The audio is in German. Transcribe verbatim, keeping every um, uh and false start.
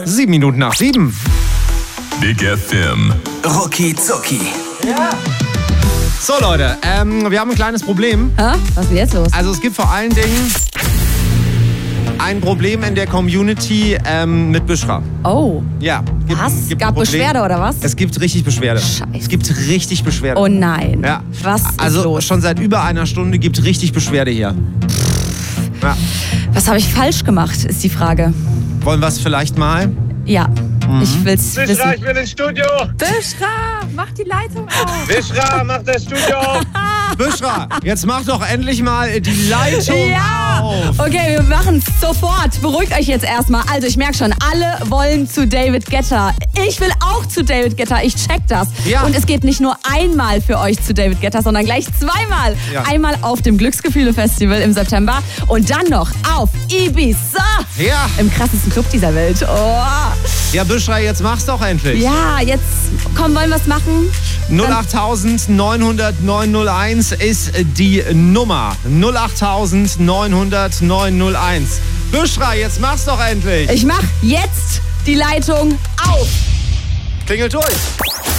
Sieben Minuten nach sieben. Big F M. Rucki Zucki. Ja. So Leute, ähm, wir haben ein kleines Problem. Hä? Was ist jetzt los? Also es gibt vor allen Dingen ein Problem in der Community ähm, mit Bushra. Oh. Ja. Gibt, Was? Gibt Gab Beschwerde oder was? Es gibt richtig Beschwerde. Scheiße. Es gibt richtig Beschwerde. Oh nein. Ja. Was ist Also los? schon seit über einer Stunde gibt richtig Beschwerde hier. Ja. Was habe ich falsch gemacht, ist die Frage. Wollen wir es vielleicht mal? Ja, Mhm. ich will's Bishra, wissen. ich bin ins Studio. Bishra, mach die Leitung auf. Bishra, mach das Studio auf. Bushra, jetzt mach doch endlich mal die Leitung Ja! auf. Okay, wir machen es sofort. Beruhigt euch jetzt erstmal. Also ich merke schon, alle wollen zu David Guetta. Ich will auch zu David Guetta. Ich check das. Ja. Und es geht nicht nur einmal für euch zu David Guetta, sondern gleich zweimal. Ja. Einmal auf dem Glücksgefühle-Festival im September und dann noch auf Ibiza. Ja. Im krassesten Club dieser Welt. Oh. Ja, Bushra, jetzt mach's doch endlich. Ja, jetzt, komm, wollen wir es machen? null acht neun null null neun null eins ist die Nummer. null acht neun null null neun null eins. Bushra, jetzt mach's doch endlich. Ich mach jetzt die Leitung auf. Klingelt durch.